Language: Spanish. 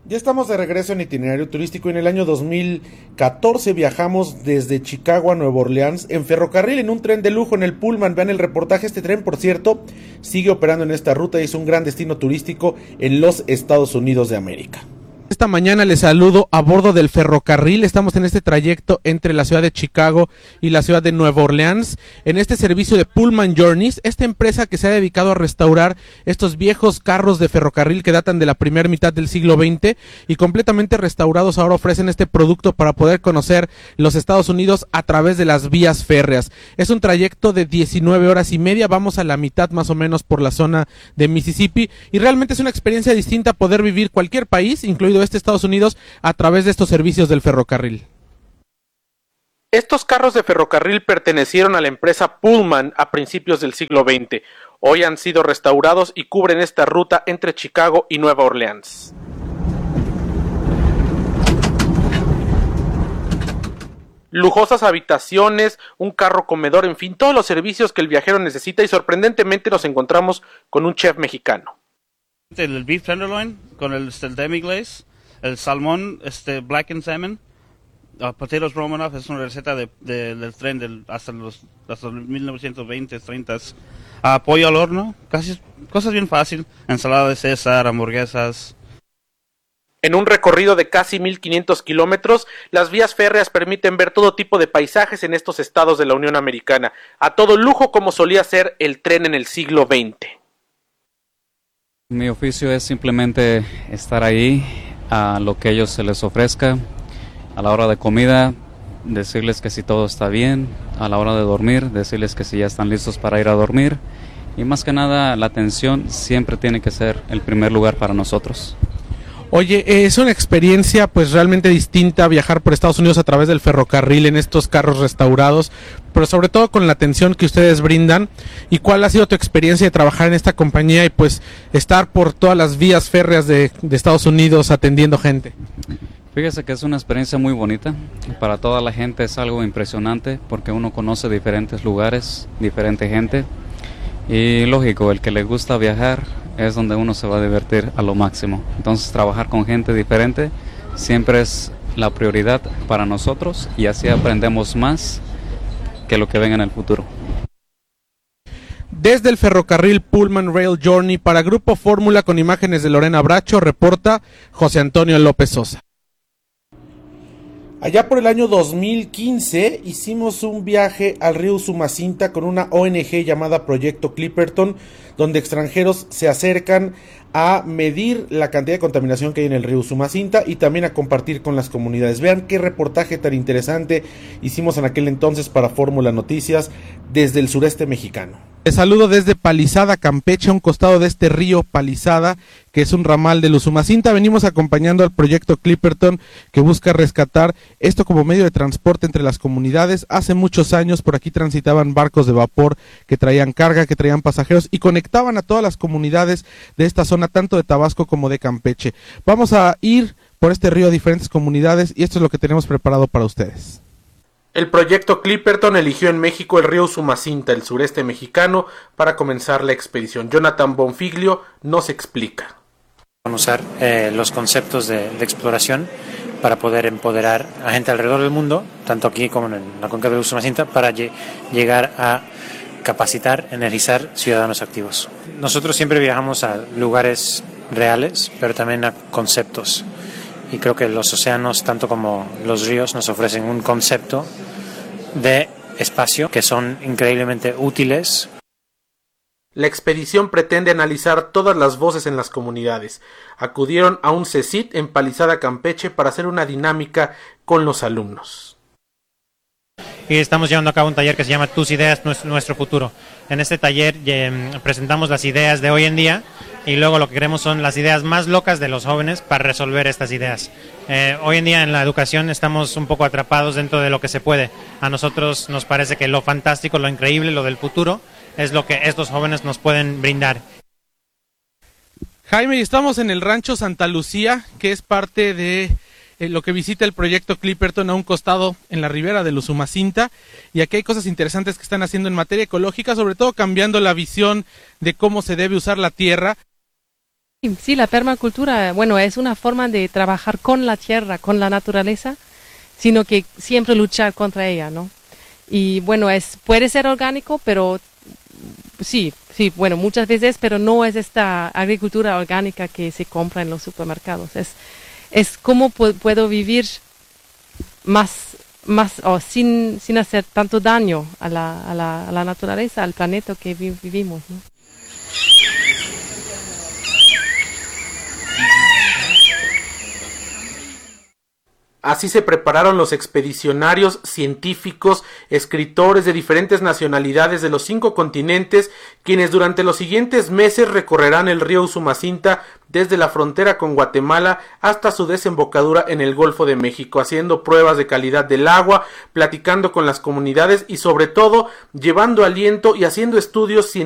Ya estamos de regreso en Itinerario Turístico. En el año 2014 viajamos desde Chicago a Nueva Orleans en ferrocarril, en un tren de lujo, en el Pullman. Vean el reportaje. Este tren, por cierto, sigue operando en esta ruta y es un gran destino turístico en los Estados Unidos de América. Esta mañana les saludo a bordo del ferrocarril. Estamos en este trayecto entre la ciudad de Chicago y la ciudad de Nueva Orleans, en este servicio de Pullman Journeys, esta empresa que se ha dedicado a restaurar estos viejos carros de ferrocarril que datan de la primera mitad del siglo XX y completamente restaurados ahora ofrecen este producto para poder conocer los Estados Unidos a través de las vías férreas. Es un trayecto de 19 horas y media, vamos a la mitad más o menos por la zona de Mississippi y realmente es una experiencia distinta poder vivir cualquier país, incluido Estados Unidos, a través de estos servicios del ferrocarril. Estos carros de ferrocarril pertenecieron a la empresa Pullman a principios del siglo XX. Hoy han sido restaurados y cubren esta ruta entre Chicago y Nueva Orleans. Lujosas habitaciones, un carro comedor, en fin, todos los servicios que el viajero necesita y sorprendentemente nos encontramos con un chef mexicano. El beef tenderloin con el demi-glace, el salmón blackened salmon, potatoes Romanoff, es una receta del tren hasta los 1920s, 30s. Pollo al horno, cosas bien fácil, ensalada de César, hamburguesas. En un recorrido de casi 1,500 kilómetros, las vías férreas permiten ver todo tipo de paisajes en estos estados de la Unión Americana, a todo lujo como solía ser el tren en el siglo XX. Mi oficio es simplemente estar ahí a lo que a ellos se les ofrezca, a la hora de comida, decirles que si todo está bien, a la hora de dormir, decirles que si ya están listos para ir a dormir y más que nada la atención siempre tiene que ser el primer lugar para nosotros. Oye, es una experiencia pues realmente distinta viajar por Estados Unidos a través del ferrocarril en estos carros restaurados, pero sobre todo con la atención que ustedes brindan. ¿Y cuál ha sido tu experiencia de trabajar en esta compañía y pues estar por todas las vías férreas de Estados Unidos atendiendo gente? Fíjese que es una experiencia muy bonita, para toda la gente es algo impresionante porque uno conoce diferentes lugares, diferente gente y lógico, el que le gusta viajar es donde uno se va a divertir a lo máximo. Entonces trabajar con gente diferente siempre es la prioridad para nosotros y así aprendemos más que lo que venga en el futuro. Desde el ferrocarril Pullman Rail Journey para Grupo Fórmula con imágenes de Lorena Bracho, reporta José Antonio López Sosa. Allá por el año 2015 hicimos un viaje al río Usumacinta con una ONG llamada Proyecto Clipperton, donde extranjeros se acercan a medir la cantidad de contaminación que hay en el río Usumacinta y también a compartir con las comunidades. Vean qué reportaje tan interesante hicimos en aquel entonces para Fórmula Noticias desde el sureste mexicano. Les saludo desde Palizada, Campeche, a un costado de este río Palizada, que es un ramal del Usumacinta. Venimos acompañando al proyecto Clipperton, que busca rescatar esto como medio de transporte entre las comunidades. Hace muchos años por aquí transitaban barcos de vapor que traían carga, que traían pasajeros y conectaban a todas las comunidades de esta zona, tanto de Tabasco como de Campeche. Vamos a ir por este río a diferentes comunidades y esto es lo que tenemos preparado para ustedes. El proyecto Clipperton eligió en México el río Usumacinta, el sureste mexicano, para comenzar la expedición. Jonathan Bonfiglio nos explica. Usar los conceptos de exploración para poder empoderar a gente alrededor del mundo, tanto aquí como en la cuenca del Usumacinta, para llegar a capacitar, energizar ciudadanos activos. Nosotros siempre viajamos a lugares reales, pero también a conceptos. Y creo que los océanos, tanto como los ríos, nos ofrecen un concepto de espacio que son increíblemente útiles. La expedición pretende analizar todas las voces en las comunidades. Acudieron a un CECIT en Palizada, Campeche, para hacer una dinámica con los alumnos. Y estamos llevando a cabo un taller que se llama Tus ideas, nuestro futuro. En este taller presentamos las ideas de hoy en día y luego lo que queremos son las ideas más locas de los jóvenes para resolver estas ideas. Hoy en día en la educación estamos un poco atrapados dentro de lo que se puede. A nosotros nos parece que lo fantástico, lo increíble, lo del futuro es lo que estos jóvenes nos pueden brindar. Jaime, estamos en el rancho Santa Lucía, que es parte de lo que visita el proyecto Clipperton, a un costado en la ribera del Usumacinta, y aquí hay cosas interesantes que están haciendo en materia ecológica, sobre todo cambiando la visión de cómo se debe usar la tierra. Sí, la permacultura, bueno, es una forma de trabajar con la tierra, con la naturaleza, sino que siempre luchar contra ella, ¿no? Y bueno, puede ser orgánico, pero sí, bueno, muchas veces, pero no es esta agricultura orgánica que se compra en los supermercados. Es cómo puedo vivir más o sin hacer tanto daño a la naturaleza, al planeta que vivimos, ¿no? Así se prepararon los expedicionarios, científicos, escritores de diferentes nacionalidades de los 5 continentes, quienes durante los siguientes meses recorrerán el río Usumacinta desde la frontera con Guatemala hasta su desembocadura en el Golfo de México, haciendo pruebas de calidad del agua, platicando con las comunidades y sobre todo llevando aliento y haciendo estudios científicos